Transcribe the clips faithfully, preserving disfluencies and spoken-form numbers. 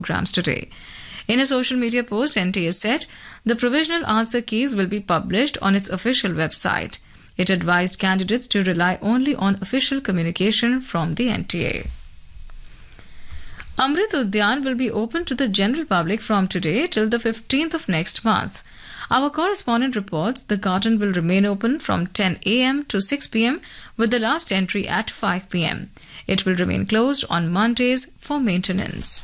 programs today. In a social media post, N T A said the provisional answer keys will be published on its official website. It advised candidates to rely only on official communication from the N T A. Amrit Udyan will be open to the general public from today till the fifteenth of next month. Our correspondent reports the garden will remain open from ten a m to six p m with the last entry at five p m. It will remain closed on Mondays for maintenance.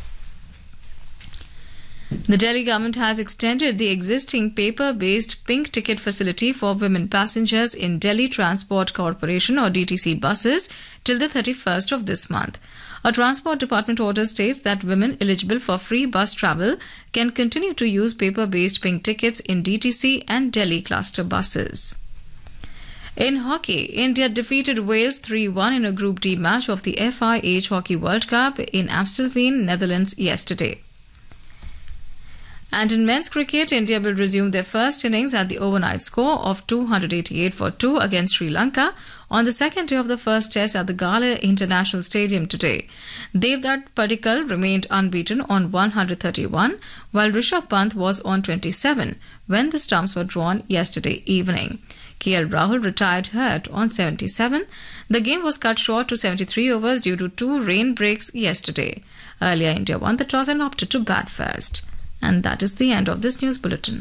The Delhi government has extended the existing paper-based pink ticket facility for women passengers in Delhi Transport Corporation or D T C buses till the thirty-first of this month. A Transport Department order states that women eligible for free bus travel can continue to use paper-based pink tickets in D T C and Delhi cluster buses. In hockey, India defeated Wales three one in a Group D match of the F I H Hockey World Cup in Amstelveen, Netherlands yesterday. And in men's cricket, India will resume their first innings at the overnight score of two hundred eighty-eight for two against Sri Lanka on the second day of the first test at the Gala International Stadium today. Devdutt Padikkal remained unbeaten on one hundred thirty-one, while Rishabh Pant was on twenty-seven when the stumps were drawn yesterday evening. K L Rahul retired hurt on seventy-seven. The game was cut short to seventy-three overs due to two rain breaks yesterday. Earlier, India won the toss and opted to bat first. And that is the end of this news bulletin.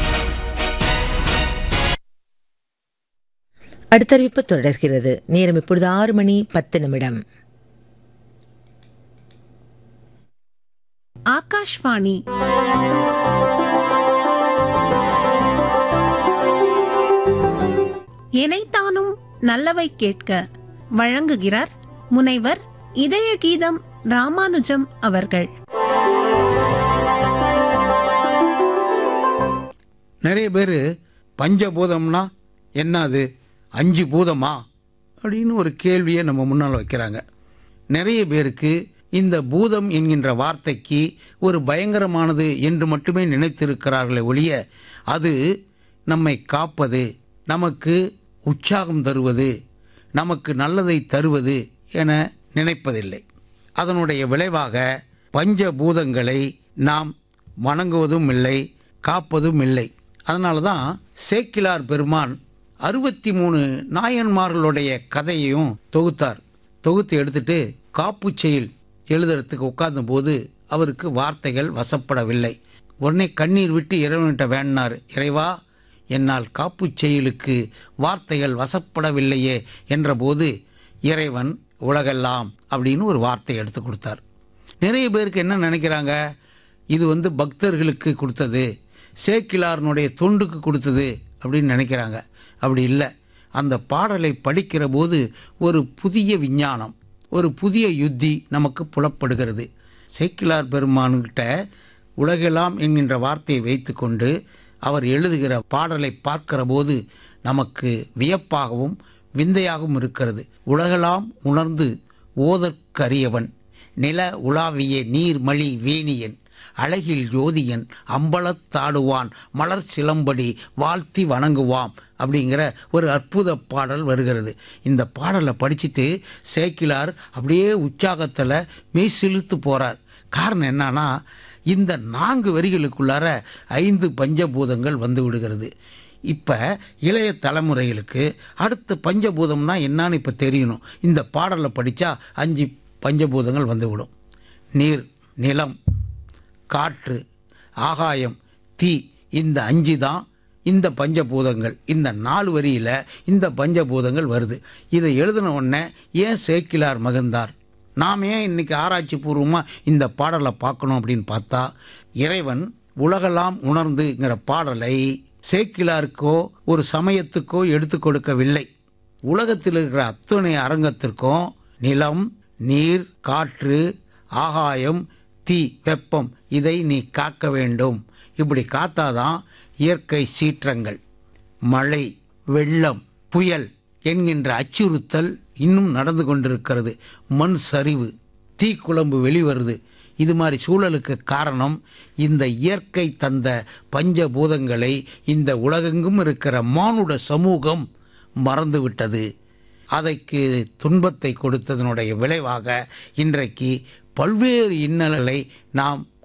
அடுத்தறிவிப்பு தொடர்கிறது. நேரம் இப்பொழுது ஆறு மணி பத்து நிமிடம். ஆகாஷ்வாணி எனைத்தானும் நல்லவை கேட்க வழங்குகிறார் முனைவர் இதய கீதம் ராமானுஜம் அவர்கள். நிறைய பேர் பஞ்சபூதம்னா என்னது, அஞ்சு பூதமா அப்படின்னு ஒரு கேள்வியை நம்ம முன்னால் வைக்கிறாங்க. நிறைய பேருக்கு இந்த பூதம் என்கின்ற வார்த்தைக்கு ஒரு பயங்கரமானது என்று மட்டுமே நினைத்திருக்கிறார்களே ஒழிய அது நம்மை காப்பது, நமக்கு உற்சாகம் தருவது, நமக்கு நல்லதை தருவது என நினைப்பதில்லை. அதனுடைய விளைவாக பஞ்சபூதங்களை நாம் வணங்குவதும் இல்லை, காப்பதும் இல்லை. அதனால தான் சேக்கிலார் பெருமான் அறுபத்தி மூணு நாயன்மார்களுடைய கதையையும் தொகுத்தார். தொகுத்து எடுத்துட்டு காப்புச்செயில் எழுதுறதுக்கு உட்கார்ந்த போது அவருக்கு வார்த்தைகள் வசப்படவில்லை. உடனே கண்ணீர் விட்டு இறைவன்கிட்ட வேண்டினார், இறைவா என்னால் காப்புச்செயலுக்கு வார்த்தைகள் வசப்படவில்லையே என்றபோது இறைவன் உலகெல்லாம் அப்படின்னு ஒரு வார்த்தை எடுத்து கொடுத்தார். நிறைய பேருக்கு என்ன நினைக்கிறாங்க, இது வந்து பக்தர்களுக்கு கொடுத்தது, சேக்கிலாரனுடைய தொண்டுக்கு கொடுத்தது அப்படின்னு நினைக்கிறாங்க. அப்படி இல்லை. அந்த பாடலை படிக்கிற போது ஒரு புதிய விஞ்ஞானம், ஒரு புதிய யுத்தி நமக்கு புலப்படுகிறது. சேக்கிலார் பெருமான்கிட்ட உலகெல்லாம் என்கின்ற வார்த்தையை வைத்து கொண்டு அவர் எழுதுகிற பாடலை பார்க்கிற போது நமக்கு வியப்பாகவும் விந்தையாகவும் இருக்கிறது. உலகெல்லாம் உணர்ந்து ஓதற்கரியவன், நில உலாவிய நீர்மலி வேணியன், அழகில் ஜோதியன், அம்பலத்தாடுவான், மலர் சிலம்படி வாழ்த்தி வணங்குவாம் அப்படிங்கிற ஒரு அற்புத பாடல் வருகிறது. இந்த பாடலை படிச்சுட்டு சேக்கிலார் அப்படியே உற்சாகத்தில் மெய் சிலுத்து போகிறார். காரணம் என்னன்னா, இந்த நான்கு வரிகளுக்குள்ளார ஐந்து பஞ்சபூதங்கள் வந்து விடுகிறது. இப்போ இளைய தலைமுறைகளுக்கு அடுத்த பஞ்சபூதம்னா என்னான்னு இப்போ தெரியணும். இந்த பாடலை படித்தா அஞ்சு பஞ்சபூதங்கள் வந்துவிடும். நீர், நிலம், காற்று, ஆகாயம், தீ, இந்த அஞ்சு தான் இந்த பஞ்சபூதங்கள். இந்த நாலு வரியில் இந்த பஞ்சபூதங்கள் வருது. இதை எழுதின உடனே ஏன் சேக்கிலார் மகிழ்ந்தார்? நாம் ஏன் இன்னைக்கு ஆராய்ச்சி பூர்வமாக இந்த பாடலை பார்க்கணும் அப்படின்னு பார்த்தா, இறைவன் உலகெல்லாம் உணர்ந்துங்கிற பாடலை சேக்கிலாருக்கோ ஒரு சமயத்துக்கோ எடுத்து கொடுக்கவில்லை. உலகத்தில் இருக்கிற அத்தனை அரங்கத்திற்கும் நிலம், நீர், காற்று, ஆகாயம், தீ, வெப்பம், இதை நீ காக்க வேண்டும். இப்படி காத்தாதான் இயற்கை சீற்றங்கள், மழை, வெள்ளம், புயல் என்கின்ற அச்சுறுத்தல் இன்னும் நடந்து கொண்டிருக்கிறது. மண் சரிவு, தீக்குழம்பு வெளிவருது. இது மாதிரி சூழலுக்கு காரணம் இந்த இயற்கை தந்த பஞ்சபூதங்களை இந்த உலகெங்கும் இருக்கிற மானுட சமூகம் மறந்துவிட்டது. அதைக்கு துன்பத்தை கொடுத்ததனுடைய விளைவாக இன்றைக்கு பல்வேறு இன்னல்களை நாம்